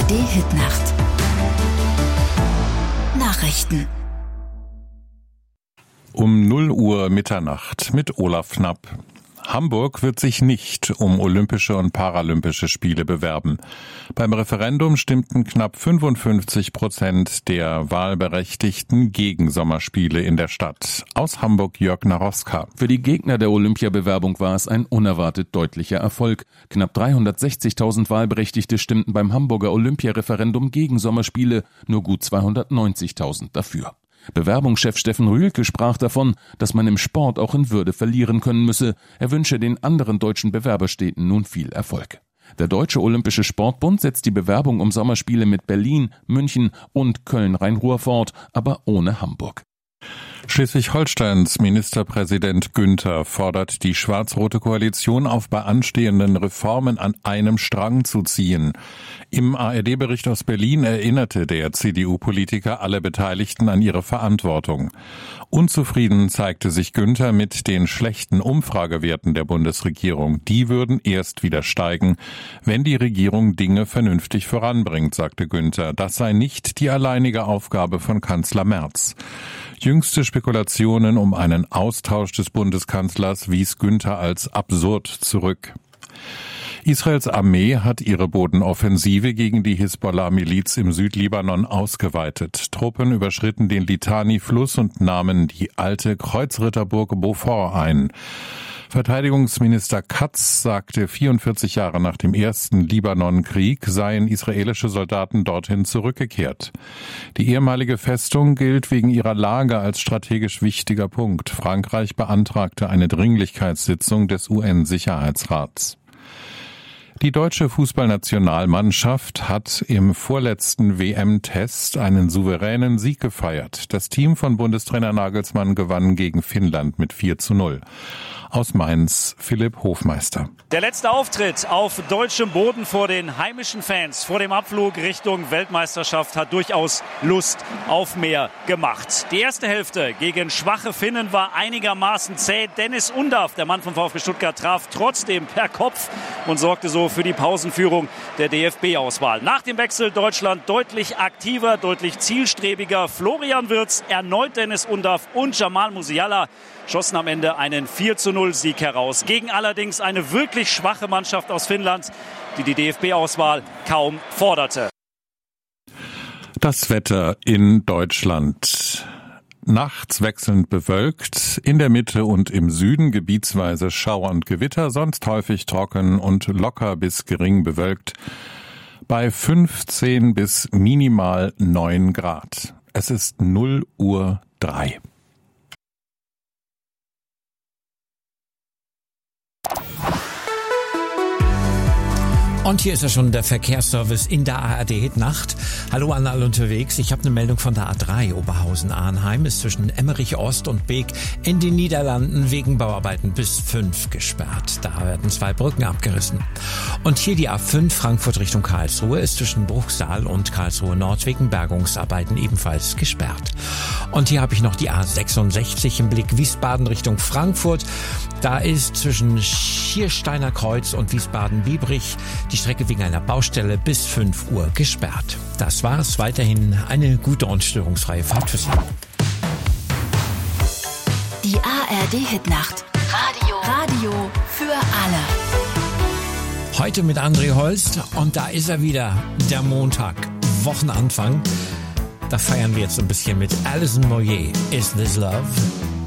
ARD-Hitnacht. Nachrichten. Um 0 Uhr Mitternacht mit Olaf Knapp. Hamburg wird sich nicht um Olympische und Paralympische Spiele bewerben. Beim Referendum stimmten knapp 55% der Wahlberechtigten gegen Sommerspiele in der Stadt. Aus Hamburg Jörg Naroska. Für die Gegner der Olympiabewerbung war es ein unerwartet deutlicher Erfolg. Knapp 360.000 Wahlberechtigte stimmten beim Hamburger Olympiareferendum gegen Sommerspiele, nur gut 290.000 dafür. Bewerbungschef Steffen Rühlke sprach davon, dass man im Sport auch in Würde verlieren können müsse. Er wünsche den anderen deutschen Bewerberstädten nun viel Erfolg. Der Deutsche Olympische Sportbund setzt die Bewerbung um Sommerspiele mit Berlin, München und Köln-Rhein-Ruhr fort, aber ohne Hamburg. Schleswig-Holsteins Ministerpräsident Günther fordert die schwarz-rote Koalition auf, bei anstehenden Reformen an einem Strang zu ziehen. Im ARD-Bericht aus Berlin erinnerte der CDU-Politiker alle Beteiligten an ihre Verantwortung. Unzufrieden zeigte sich Günther mit den schlechten Umfragewerten der Bundesregierung. Die würden erst wieder steigen, wenn die Regierung Dinge vernünftig voranbringt, sagte Günther. Das sei nicht die alleinige Aufgabe von Kanzler Merz. Jüngste Spekulationen um einen Austausch des Bundeskanzlers wies Günther als absurd zurück. Israels Armee hat ihre Bodenoffensive gegen die Hisbollah-Miliz im Südlibanon ausgeweitet. Truppen überschritten den Litani-Fluss und nahmen die alte Kreuzritterburg Beaufort ein. Verteidigungsminister Katz sagte, 44 Jahre nach dem ersten Libanon-Krieg seien israelische Soldaten dorthin zurückgekehrt. Die ehemalige Festung gilt wegen ihrer Lage als strategisch wichtiger Punkt. Frankreich beantragte eine Dringlichkeitssitzung des UN-Sicherheitsrats. Die deutsche Fußballnationalmannschaft hat im vorletzten WM-Test einen souveränen Sieg gefeiert. Das Team von Bundestrainer Nagelsmann gewann gegen Finnland mit 4:0. Aus Mainz Philipp Hofmeister. Der letzte Auftritt auf deutschem Boden vor den heimischen Fans vor dem Abflug Richtung Weltmeisterschaft hat durchaus Lust auf mehr gemacht. Die erste Hälfte gegen schwache Finnen war einigermaßen zäh. Dennis Undaff, der Mann vom VfB Stuttgart, traf trotzdem per Kopf und sorgte so für die Pausenführung der DFB-Auswahl. Nach dem Wechsel Deutschland deutlich aktiver, deutlich zielstrebiger. Florian Wirtz, erneut Dennis Undaff und Jamal Musiala schossen am Ende einen 4:0-Sieg heraus. Gegen allerdings eine wirklich schwache Mannschaft aus Finnland, die die DFB-Auswahl kaum forderte. Das Wetter in Deutschland. Nachts wechselnd bewölkt, in der Mitte und im Süden gebietsweise Schauer und Gewitter, sonst häufig trocken und locker bis gering bewölkt, bei 15 bis minimal 9 Grad. Es ist 0 Uhr 3. Und hier ist ja schon der Verkehrsservice in der ARD-Hitnacht. Hallo an alle unterwegs. Ich habe eine Meldung von der A3 Oberhausen-Arnheim. Ist zwischen Emmerich Ost und Beek in den Niederlanden wegen Bauarbeiten bis 5 gesperrt. Da werden 2 Brücken abgerissen. Und hier die A5 Frankfurt Richtung Karlsruhe ist zwischen Bruchsal und Karlsruhe Nord wegen Bergungsarbeiten ebenfalls gesperrt. Und hier habe ich noch die A66 im Blick Wiesbaden Richtung Frankfurt. Da ist zwischen Schiersteiner Kreuz und Wiesbaden-Biebrich die Strecke wegen einer Baustelle bis 5 Uhr gesperrt. Das war's. Weiterhin eine gute und störungsfreie Fahrt für Sie. Die ARD-Hitnacht. Radio für alle. Heute mit André Holst und da ist er wieder, der Montag, Wochenanfang. Da feiern wir jetzt ein bisschen mit Alison Moyet. Is This Love?